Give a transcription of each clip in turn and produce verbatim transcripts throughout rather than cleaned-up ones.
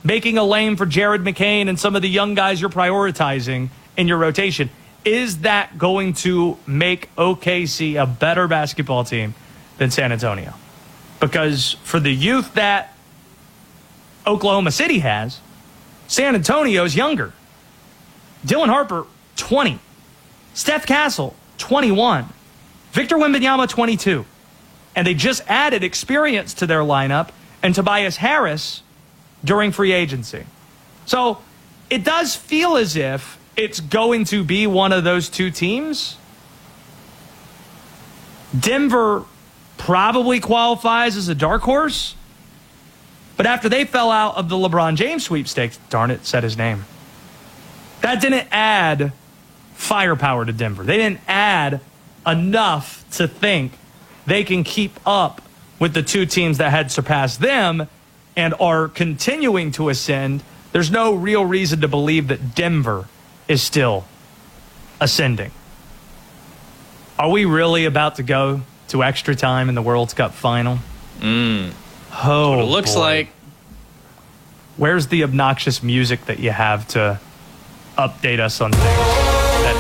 making a lane for Jared McCain and some of the young guys you're prioritizing in your rotation, is that going to make O K C a better basketball team than San Antonio? Because for the youth that Oklahoma City has, San Antonio's younger. Dylan Harper, twenty. Steph Castle, twenty-one. Victor Wembanyama, twenty-two. And they just added experience to their lineup and Tobias Harris during free agency. So it does feel as if it's going to be one of those two teams. Denver probably qualifies as a dark horse. But after they fell out of the LeBron James sweepstakes, darn it, said his name. That didn't add firepower to Denver. They didn't add enough to think they can keep up with the two teams that had surpassed them and are continuing to ascend. There's no real reason to believe that Denver is still ascending. Are we really about to go to extra time in the World Cup final? Mm. Oh, what it looks boy. like. Where's the obnoxious music that you have to update us on things that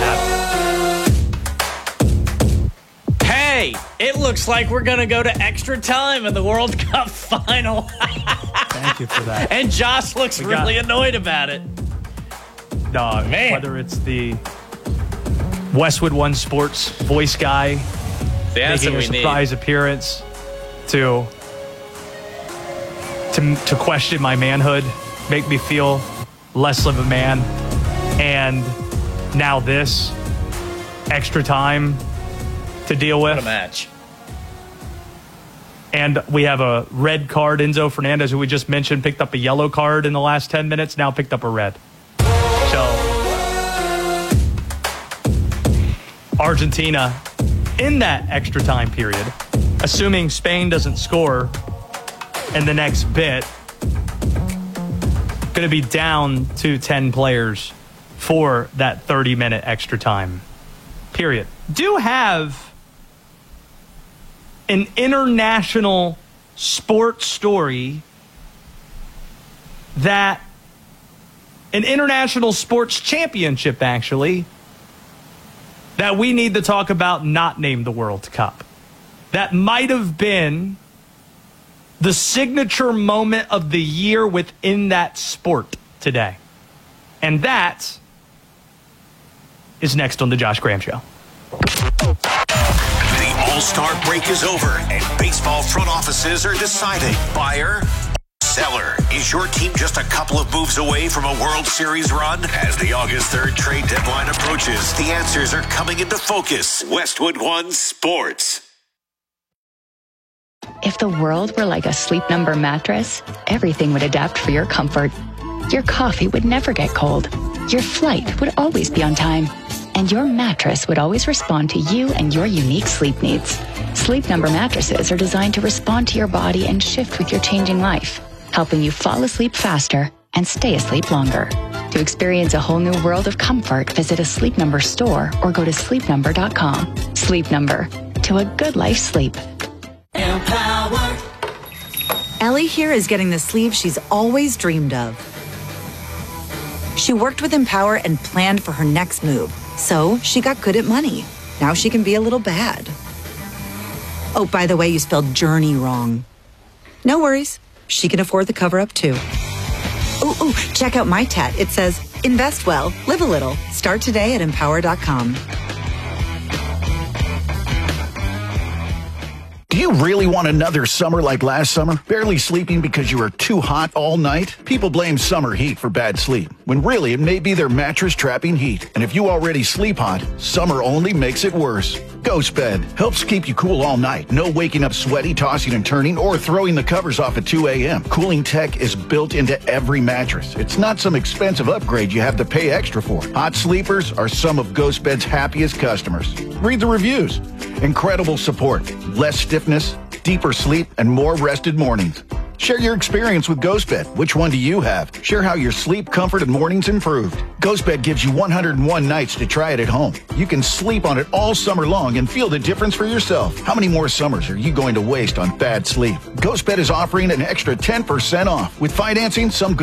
happen? Hey, it looks like we're going to go to extra time in the World Cup final. Thank you for that. And Josh looks we really got, annoyed about it. No, man. Whether it's the Westwood One Sports voice guy That's making a surprise need. appearance to... To, to question my manhood, make me feel less of a man. And now this extra time to deal with. What a match. And we have a red card. Enzo Fernandez, who we just mentioned, picked up a yellow card in the last ten minutes, now picked up a red. So Argentina in that extra time period, assuming Spain doesn't score in the next bit, going to be down to ten players for that thirty minute extra time period. Do have an international sports story that an international sports championship, actually, that we need to talk about, not named the World Cup. That might have been the signature moment of the year within that sport today. And that is next on the Josh Graham Show. The All-Star break is over, and baseball front offices are deciding. Buyer, seller. Is your team just a couple of moves away from a World Series run? As the August third trade deadline approaches, the answers are coming into focus. Westwood One Sports. If the world were like a Sleep Number mattress, everything would adapt for your comfort. Your coffee would never get cold. Your flight would always be on time. And your mattress would always respond to you and your unique sleep needs. Sleep Number mattresses are designed to respond to your body and shift with your changing life, helping you fall asleep faster and stay asleep longer. To experience a whole new world of comfort, visit a Sleep Number store or go to sleep number dot com. Sleep Number. To a good life sleep. Empower. Ellie here is getting the sleeve she's always dreamed of. She worked with Empower and planned for her next move, so she got good at money. Now she can be a little bad. Oh, by the way, you spelled journey wrong. No worries. She can afford the cover-up, too. Ooh, ooh, check out my tat. It says, invest well, live a little. Start today at empower dot com. Do you really want another summer like last summer? Barely sleeping because you were too hot all night? People blame summer heat for bad sleep, when really it may be their mattress trapping heat. And if you already sleep hot, summer only makes it worse. Ghost Bed helps keep you cool all night. No waking up sweaty, tossing and turning, or throwing the covers off at two a.m. Cooling tech is built into every mattress. It's not some expensive upgrade you have to pay extra for. Hot sleepers are some of Ghost Bed's happiest customers. Read the reviews. Incredible support, less stiffness, deeper sleep, and more rested mornings. Share your experience with GhostBed. Which one do you have? Share how your sleep, comfort, and mornings improved. GhostBed gives you one hundred one nights to try it at home. You can sleep on it all summer long and feel the difference for yourself. How many more summers are you going to waste on bad sleep? GhostBed is offering an extra ten percent off. With financing, some